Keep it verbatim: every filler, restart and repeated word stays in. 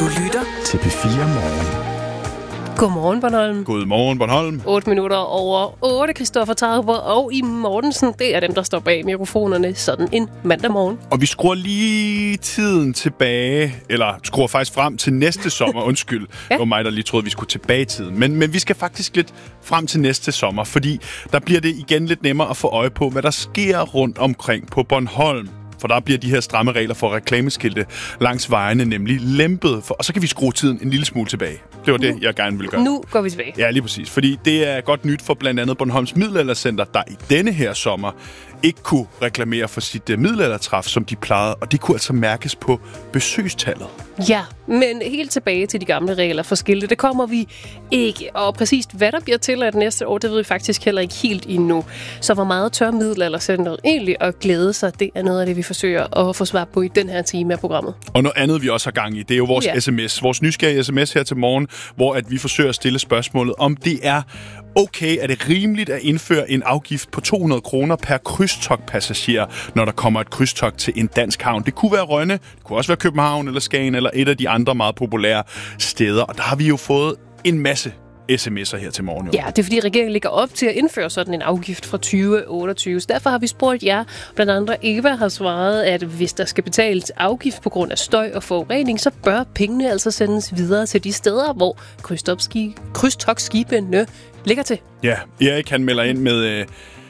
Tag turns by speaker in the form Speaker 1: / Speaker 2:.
Speaker 1: Du lytter
Speaker 2: til P fire Morgen.
Speaker 3: Godmorgen, Bornholm.
Speaker 2: Godmorgen, Bornholm.
Speaker 3: otte minutter over otte. Christoffer Tauber og I Mortensen, det er dem, der står bag mikrofonerne sådan en mandag morgen.
Speaker 2: Og vi skruer lige tiden tilbage, eller skruer faktisk frem til næste sommer, undskyld. ja. Det var mig, der lige troede, vi skulle tilbage i tiden. Men, men vi skal faktisk lidt frem til næste sommer, fordi der bliver det igen lidt nemmere at få øje på, hvad der sker rundt omkring på Bornholm. For der bliver de her stramme regler for reklameskilte langs vejene nemlig lempet. For, og så kan vi skrue tiden en lille smule tilbage. Det var det, jeg gerne ville gøre.
Speaker 3: Nu går vi tilbage.
Speaker 2: Ja, lige præcis. Fordi det er godt nyt for blandt andet Bornholms Middelaldercenter, der i denne her sommer ikke kunne reklamere for sit uh, middelaldertræf, som de plejede. Og det kunne altså mærkes på besøgstallet.
Speaker 3: Ja, men helt tilbage til de gamle regler for skilte, det kommer vi ikke. Og præcist hvad der bliver tilladt næste år, det ved vi faktisk heller ikke helt endnu. Så hvor meget tør Middelaldercenteret egentlig at glæde sig, det er noget af det, vi forsøger at få svar på i den her time af programmet.
Speaker 2: Og noget andet, vi også har gang i, det er jo vores ja. sms. Vores nysgerrige sms her til morgen, hvor at vi forsøger at stille spørgsmålet, om det er okay, er det rimeligt at indføre en afgift på to hundrede kroner per krydstogtpassager, når der kommer et krydstogt til en dansk havn. Det kunne være Rønne, det kunne også være København eller Skagen eller et af de andre meget populære steder. Og der har vi jo fået en masse sms'er her til morgen. Jo.
Speaker 3: Ja, det er fordi regeringen ligger op til at indføre sådan en afgift fra tyve otteogtyve. Så derfor har vi spurgt jer. Blandt andre Eva har svaret, at hvis der skal betales afgift på grund af støj og forurening, så bør pengene altså sendes videre til de steder, hvor krydstogtskibene ligger til.
Speaker 2: Ja, Erik han melder ind med,